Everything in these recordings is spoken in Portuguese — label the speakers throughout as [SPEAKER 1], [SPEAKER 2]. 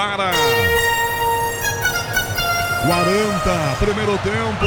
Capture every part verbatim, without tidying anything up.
[SPEAKER 1] para quarenta, primeiro tempo.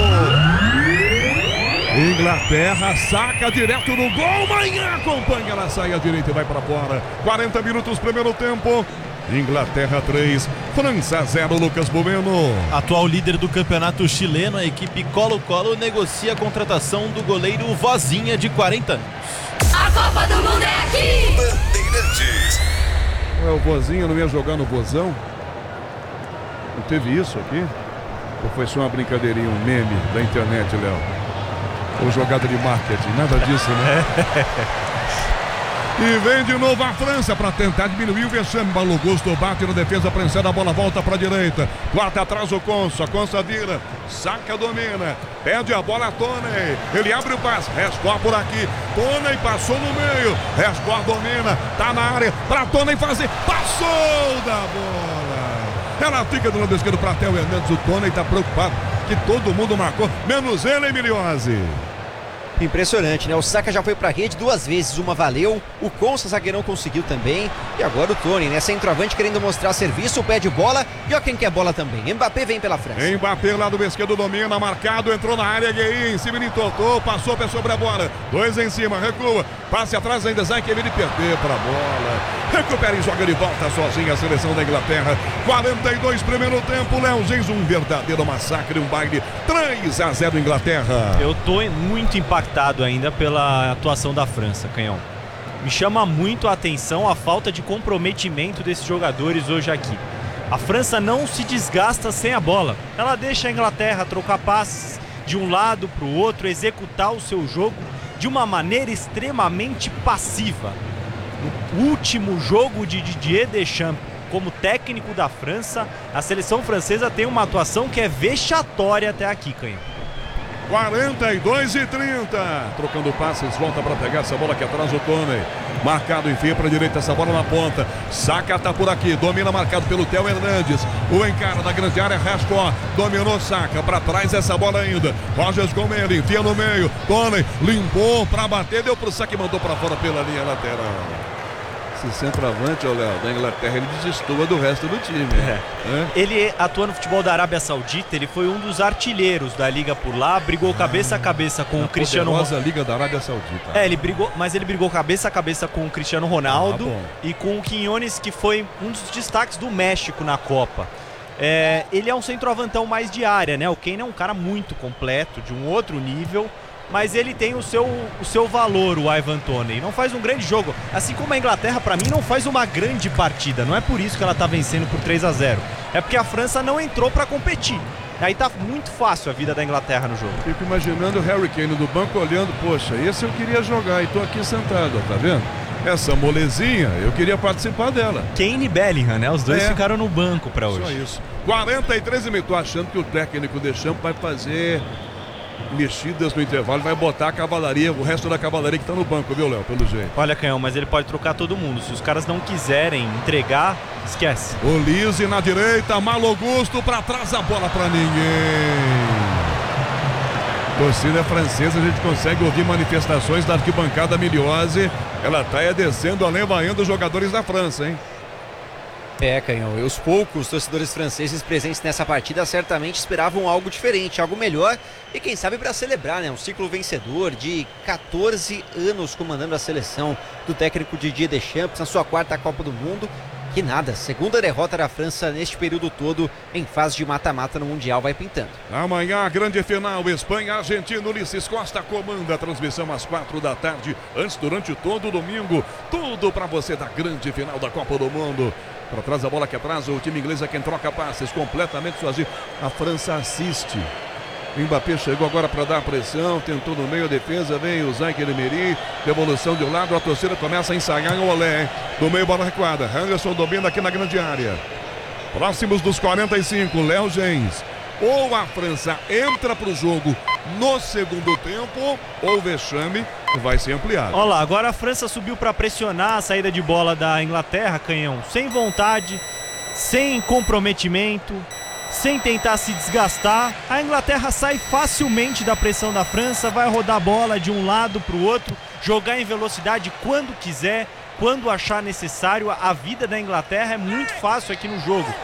[SPEAKER 1] Inglaterra saca direto no gol, Manhã acompanha, ela sai à direita e vai para fora. quarenta minutos, primeiro tempo. Inglaterra três, França zero, Lucas Boveno.
[SPEAKER 2] Atual líder do campeonato chileno, a equipe Colo-Colo negocia a contratação do goleiro Vozinha, de quarenta anos.
[SPEAKER 3] A Copa do Mundo é aqui!
[SPEAKER 1] Bandeirantes. Ué, o Vozinha não ia jogar no Vozão? Não teve isso aqui? Ou foi só uma brincadeirinha, um meme da internet, Léo? Ou jogada de marketing, nada disso, né? E vem de novo a França para tentar diminuir o vexame. Malo Gusto bate na defesa, prensando a bola, volta para a direita. Quarta atrás o Consa, Consa vira, saca, domina, perde a bola a Toney. Ele abre o passe, Rescor por aqui. Toney passou no meio, Rescor domina, tá na área para Toney fazer, passou da bola. Ela fica do lado esquerdo para Theo Hernandes. O Toney tá preocupado que todo mundo marcou, menos ele, Emiliose.
[SPEAKER 4] Impressionante, né? O Saka já foi pra rede duas vezes, uma valeu, o Consa zagueirão conseguiu também, e agora o Toney, né? Centroavante querendo mostrar serviço, pede bola, e ó quem quer bola também, Mbappé vem pela França.
[SPEAKER 1] Mbappé lá do esquerdo domina, marcado, entrou na área, Gueye, em cima ele tocou, passou para sobre a bola, dois em cima, recua, passe atrás ainda, Zay que ele perder pra bola, recupera e joga de volta sozinha a seleção da Inglaterra. Quarenta e dois, primeiro tempo, Léo Gens, um verdadeiro massacre, um baile, três a zero Inglaterra.
[SPEAKER 5] Eu tô muito impactado ainda pela atuação da França, Canhão. Me chama muito a atenção a falta de comprometimento desses jogadores hoje aqui. A França não se desgasta sem a bola. Ela deixa a Inglaterra trocar passes de um lado para o outro, executar o seu jogo de uma maneira extremamente passiva. No último jogo de Didier Deschamps como técnico da França, a seleção francesa tem uma atuação que é vexatória até aqui, Canhão.
[SPEAKER 1] quarenta e dois e trinta, trocando passes, volta para pegar essa bola aqui atrás, o Toney, marcado, enfia para a direita, essa bola na ponta, Saka tá por aqui, domina, marcado pelo Theo Hernandes, o encara da grande área, Rescor, dominou, Saka, para trás essa bola ainda, Rogers Gomes, enfia no meio, Toney, limpou para bater, deu pro Saka e mandou para fora pela linha lateral. Esse centroavante, ó, Léo, da Inglaterra, ele destoa do resto do time.
[SPEAKER 5] É. É? Ele atua no futebol da Arábia Saudita, ele foi um dos artilheiros da liga por lá, brigou cabeça a cabeça com
[SPEAKER 1] a
[SPEAKER 5] o Cristiano Ronaldo.
[SPEAKER 1] Liga da Arábia Saudita.
[SPEAKER 5] É, ele brigou, mas ele brigou cabeça a cabeça com o Cristiano Ronaldo
[SPEAKER 1] ah,
[SPEAKER 5] e com o Quiñones, que foi um dos destaques do México na Copa. É, ele é um centroavantão mais de área, né? O Kane é um cara muito completo, de um outro nível, mas ele tem o seu, o seu valor, o Ivan Toney. Não faz um grande jogo, assim como a Inglaterra, para mim, não faz uma grande partida. Não é por isso que ela tá vencendo por três a zero. É porque a França não entrou para competir. Aí tá muito fácil a vida da Inglaterra no jogo.
[SPEAKER 1] Fico imaginando o Harry Kane do banco olhando, poxa, esse eu queria jogar e tô aqui sentado, ó, tá vendo? Essa molezinha, eu queria participar dela.
[SPEAKER 5] Kane e Bellingham, né? Os dois é. ficaram no banco para hoje.
[SPEAKER 1] Só isso. quarenta e três minutos, tô achando que o técnico Deschamps vai fazer mexidas no intervalo, vai botar a cavalaria, o resto da cavalaria que tá no banco, viu, Léo, pelo jeito.
[SPEAKER 5] Olha, Canhão, mas ele pode trocar todo mundo. Se os caras não quiserem entregar, esquece.
[SPEAKER 1] O Lise na direita, Malo Gusto pra trás, a bola pra ninguém. Torcida francesa, a gente consegue ouvir manifestações da arquibancada Miliose. Ela tá é descendo, além vaiando os jogadores da França, hein?
[SPEAKER 4] É, Canhão, e os poucos torcedores franceses presentes nessa partida certamente esperavam algo diferente, algo melhor e quem sabe para celebrar, né? Um ciclo vencedor de quatorze anos comandando a seleção do técnico Didier Deschamps na sua quarta Copa do Mundo. Que nada, segunda derrota da França neste período todo em fase de mata-mata no Mundial vai pintando.
[SPEAKER 1] Amanhã a grande final, Espanha, Argentina, Ulisses Costa comanda a transmissão às quatro da tarde, antes, durante todo o domingo, tudo para você da grande final da Copa do Mundo. Para trás a bola que atrasa, o time inglês é quem troca passes, completamente sozinho. A França assiste. O Mbappé chegou agora para dar pressão, tentou no meio a defesa, vem o Zay Emery, devolução de um lado, a torcida começa a ensaiar o olé. Do meio, bola recuada, Henderson domina aqui na grande área. Próximos dos quarenta e cinco, Léo Gens. Ou a França entra para o jogo no segundo tempo, ou o vexame vai ser ampliado.
[SPEAKER 5] Olha lá, agora a França subiu para pressionar a saída de bola da Inglaterra, Canhão, sem vontade, sem comprometimento, sem tentar se desgastar. A Inglaterra sai facilmente da pressão da França, vai rodar a bola de um lado para o outro, jogar em velocidade quando quiser, quando achar necessário. A vida da Inglaterra é muito fácil aqui no jogo.